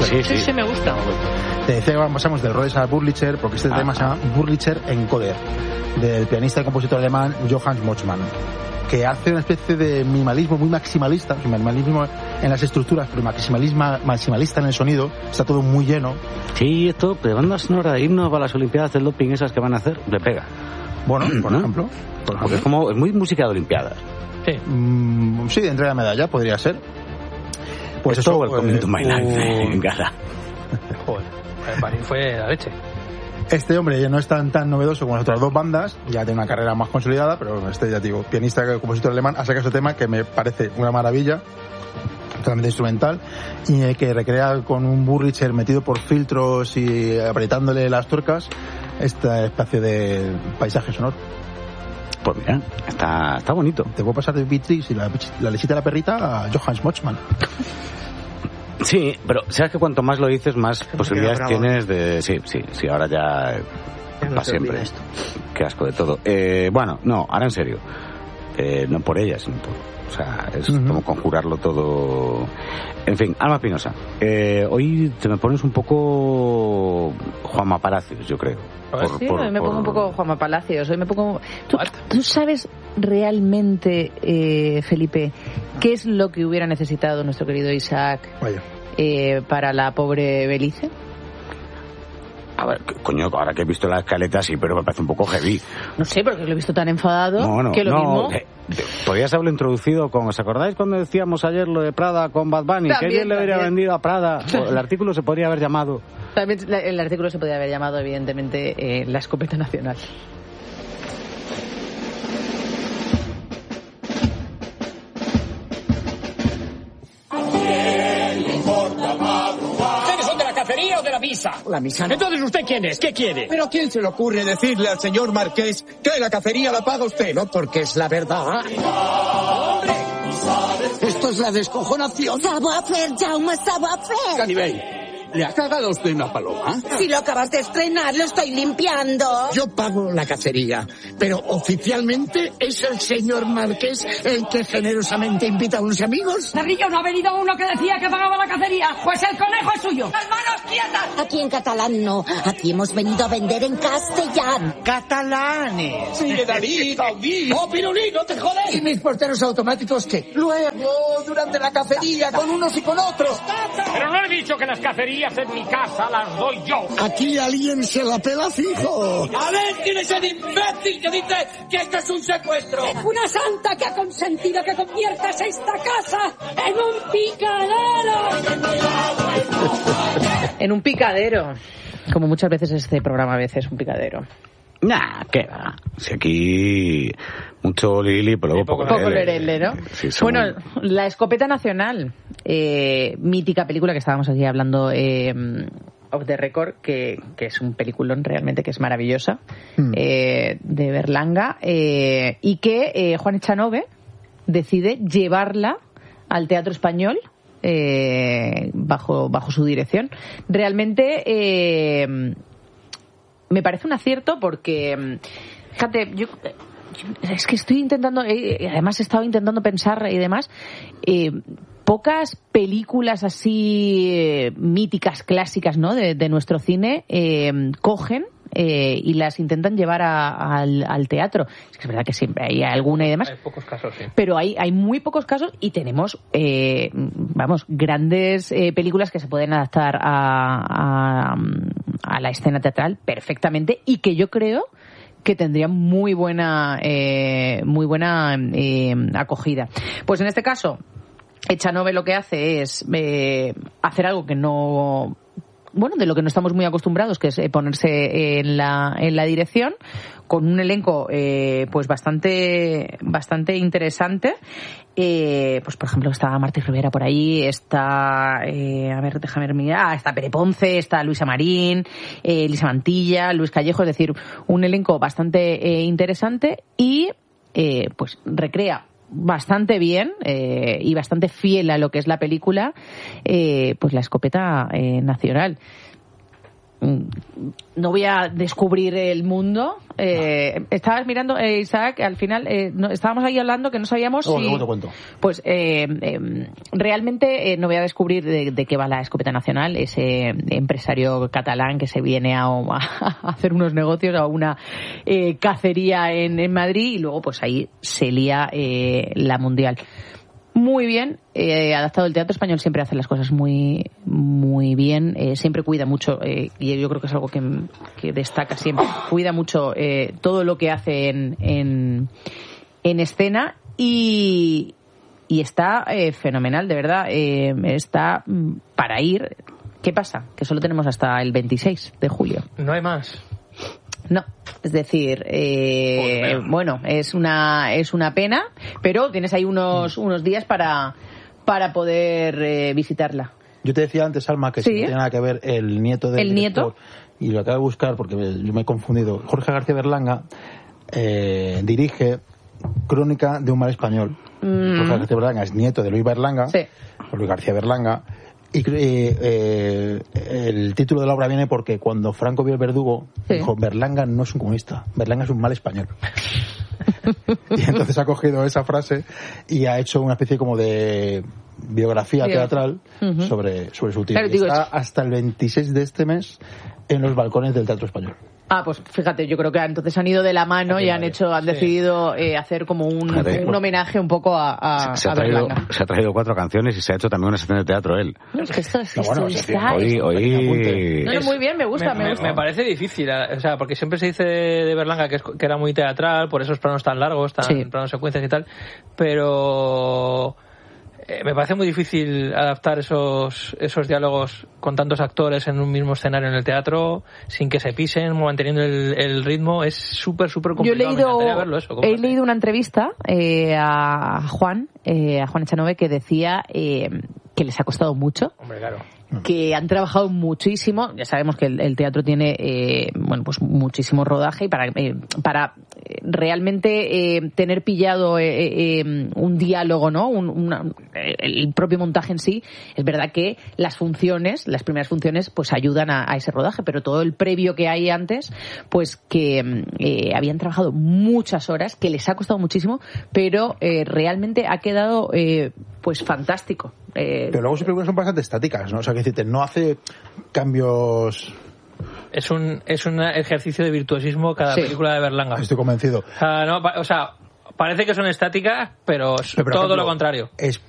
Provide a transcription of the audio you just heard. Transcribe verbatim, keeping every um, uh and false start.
Sí, sí, sí, me gusta. Te decía que pasamos del Rhodes al Wurlitzer porque este ah, tema ah. se llama Wurlitzer Encoder, del pianista y compositor alemán Johannes Motzmann, que hace una especie de minimalismo muy maximalista, minimalismo en las estructuras, pero maximalismo maximalista en el sonido. Está todo muy lleno. Sí, esto de banda sonora de himnos para las Olimpiadas del doping esas que van a hacer, le pega. Bueno, por, ¿no? ejemplo, por Porque ejemplo. es como, es muy música de Olimpiadas. Sí, mm, sí, de entrega de medalla podría ser. Pues esto, eso, Welcome eh, to My Life, uh... en gala. Joder, para mí fue la leche. Este hombre ya no es tan, tan novedoso como las otras dos bandas, ya tiene una carrera más consolidada, pero este, ya digo, pianista y compositor alemán, ha sacado este tema que me parece una maravilla, totalmente instrumental, y que recrea con un Wurlitzer metido por filtros y apretándole las tuercas este espacio de paisaje sonoro. Pues mira, está, está bonito. Te puedo pasar de Beatrix y la, la lechita de la perrita a Johannes Motzmann. Sí, pero sabes que cuanto más lo dices, más posibilidades tienes de... Sí, sí, sí, ahora ya... ya no para siempre. Esto. Qué asco de todo. Eh, bueno, no, ahora en serio. Eh, no por ella, sino por... O sea, es uh-huh. como conjurarlo todo... En fin, Alma Espinosa, eh, hoy te me pones un poco Juanma Palacios, yo creo. Por, sí, por, me por... pongo un poco Juanma Palacios. Hoy me pongo... ¿Tú, ¿tú sabes realmente, eh, Felipe, qué es lo que hubiera necesitado nuestro querido Isaac eh, para la pobre Belice? A ver, coño, ahora que he visto la escaleta sí, pero me parece un poco heavy. No sé, porque lo he visto tan enfadado no, no, que lo no, mismo... Eh, podrías haberlo introducido con... ¿Os acordáis cuando decíamos ayer lo de Prada con Bad Bunny? Que bien le habría vendido a Prada. El artículo se podría haber llamado... También el artículo se podría haber llamado, evidentemente, eh, La Escopeta Nacional. ¿O de la misa? La misa no. Entonces, ¿usted quién es? ¿Qué quiere? ¿Pero a quién se le ocurre decirle al señor Marqués que la cacería la paga usted? No, porque es la verdad. ¡Hombre! Esto es la descojonación. Savoir-faire, Jaume, savoir-faire. Canibay, ¿le ha cagado usted una paloma? Si lo acabas de estrenar, lo estoy limpiando. Yo pago la cacería, pero oficialmente es el señor Marqués el que generosamente invita a unos amigos. Cerrillo, ¿no ha venido uno que decía que pagaba la cacería? Pues el conejo es suyo. ¡Las manos quietas! Aquí en catalán no. Aquí hemos venido a vender en castellano. ¡Catalanes! ¡Sigue David, Gaudí! ¡Oh, Pirulí, no te jodes! ¿Y mis porteros automáticos qué? Luego, durante la cacería, con unos y con otros. Pero no he dicho que las cacerías en mi casa las doy yo. Aquí alguien se la pela fijo. A ver quién es el imbécil que dice que esto es un secuestro. Una santa que ha consentido que conviertas esta casa en un picadero. En un picadero. Como muchas veces este programa a veces es un picadero. Nah, ¿qué va? Si aquí mucho Lili, pero luego poco, poco Lerele, ¿no? Sí, son... Bueno, La Escopeta Nacional, eh, mítica película que estábamos aquí hablando eh, off the record, que, que es un peliculón realmente que es maravillosa, mm. eh, de Berlanga, eh, y que eh, Juan Echanove decide llevarla al Teatro Español eh, bajo, bajo su dirección. Realmente... Eh, me parece un acierto porque, fíjate, yo, es que estoy intentando, eh, además he estado intentando pensar y demás, eh, pocas películas así eh, míticas, clásicas, ¿no?, de, de nuestro cine eh, cogen eh, y las intentan llevar a, a, al, al teatro. Es que es verdad que siempre hay alguna y demás. Hay pocos casos, sí. Pero hay, hay muy pocos casos y tenemos, eh, vamos, grandes eh, películas que se pueden adaptar a, a, a la escena teatral perfectamente y que yo creo que tendrían muy buena, eh, muy buena eh, acogida. Pues en este caso, Echanove lo que hace es eh, hacer algo que no... bueno, de lo que no estamos muy acostumbrados, que es eh, ponerse en la, en la dirección, con un elenco eh, pues bastante bastante interesante. Eh, pues por ejemplo está Martí Rivera por ahí, está eh, a ver, déjame mirar, ah, está Pere Ponce, está Luisa Marín, eh, Elisa Mantilla, Luis Callejo, es decir, un elenco bastante eh, interesante y eh, pues recrea bastante bien eh, y bastante fiel a lo que es la película, eh, pues La Escopeta eh, Nacional. no voy a descubrir el mundo. Eh, no. Estabas mirando, eh, Isaac, al final eh, no, estábamos ahí hablando que no sabíamos oh, si... te cuento. Pues eh, eh, realmente eh, no voy a descubrir de, de qué va la Escopeta Nacional, ese empresario catalán que se viene a, a hacer unos negocios a una eh, cacería en, en Madrid y luego pues ahí se lía eh, la Mundial. Muy bien, eh, adaptado. El teatro español siempre hace las cosas muy muy bien, eh, siempre cuida mucho, eh, y yo creo que es algo que, que destaca siempre, cuida mucho eh, todo lo que hace en, en, en escena y, y está eh, fenomenal, de verdad, eh, está para ir. ¿Qué pasa? Que solo tenemos hasta el veintiséis de julio. No hay más. No, es decir, eh, bueno, es una es una pena, pero tienes ahí unos unos días para para poder eh, visitarla. Yo te decía antes, Alma, que sí. si no tiene nada que ver el nieto del ¿El director, nieto? Y lo acabo de buscar porque yo me he confundido. Jorge García Berlanga eh, dirige Crónica de un mal español. Mm. Jorge García Berlanga es nieto de Luis Berlanga, sí. Luis García Berlanga. Y eh, eh, el título de la obra viene porque cuando Franco vio El Verdugo, sí. dijo, Berlanga no es un comunista, Berlanga es un mal español. Y entonces ha cogido esa frase y ha hecho una especie como de biografía Dios. teatral uh-huh. sobre, sobre su tío. Claro, digo, está hasta el veintiséis de este mes en los balcones del Teatro Español. Ah, pues fíjate, yo creo que entonces han ido de la mano Aquí y han hecho, han sí. decidido eh, hacer como un, un homenaje un poco a, a, se, se, ha a traído, Berlanga. Se ha traído cuatro canciones y se ha hecho también una sección de teatro él. No, es que esto, es, no, esto bueno, está... Hoy, hoy... No, no, muy bien, me gusta, me, me gusta. Me parece difícil, o sea, porque siempre se dice de Berlanga que, es, que era muy teatral, por esos planos tan largos, tan sí. planos secuencias y tal, pero... me parece muy difícil adaptar esos esos diálogos con tantos actores en un mismo escenario en el teatro sin que se pisen, manteniendo el, el ritmo. Es súper, súper complicado. Yo he leído, verlo eso, he leído una entrevista eh, a Juan, eh, a Juan Echanove, que decía eh, que les ha costado mucho. Hombre, claro. Que han trabajado muchísimo. Ya sabemos que el, el teatro tiene eh, bueno, pues muchísimo rodaje y para eh, para realmente eh, tener pillado eh, eh, un diálogo, ¿no? Un, una, el propio montaje en sí, es verdad que las funciones, las primeras funciones, pues ayudan a, a ese rodaje, pero todo el previo que hay antes, pues que eh, habían trabajado muchas horas, que les ha costado muchísimo, pero eh, realmente ha quedado eh, pues fantástico. Eh, pero luego sus películas son bastante estáticas, ¿no? O sea, que decirte, no hace cambios. Es un es un ejercicio de virtuosismo cada sí. película de Berlanga. Estoy convencido. O sea, no, o sea, parece que son estáticas, pero es pero todo ejemplo, lo contrario. Es